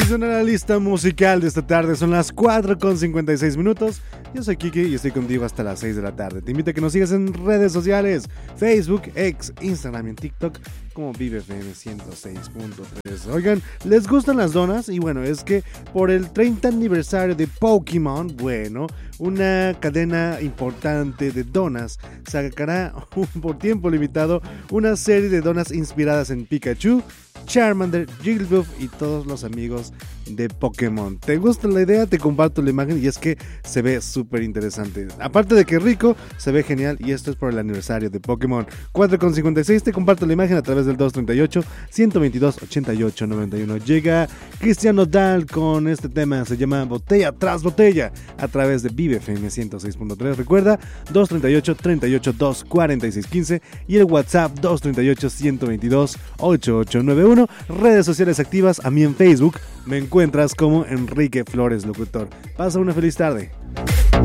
Suena la lista musical de esta tarde. Son las 4:56. Yo soy Kiki y estoy contigo hasta las 6 de la tarde. Te invito a que nos sigas en redes sociales: Facebook, X, Instagram y en TikTok como ViveFM 106.3. Oigan, ¿les gustan las donas? Y bueno, es que por el 30 aniversario de Pokémon, bueno, una cadena importante de donas sacará por tiempo limitado una serie de donas inspiradas en Pikachu, Charmander, Jigglypuff y todos los amigos de Pokémon. ¿Te gusta la idea? Te comparto la imagen y es que se ve súper interesante. Aparte de que rico, se ve genial y esto es por el aniversario de Pokémon. 4:56, te comparto la imagen a través del 238-122-8891. Llega Cristian Nodal con este tema, se llama Botella tras Botella, a través de ViveFM 106.3. Recuerda, 238-382-4615 y el WhatsApp 238-122-8891. Redes sociales activas, a mí en Facebook me encuentras como Enrique Flores Locutor. Pasa una feliz tarde.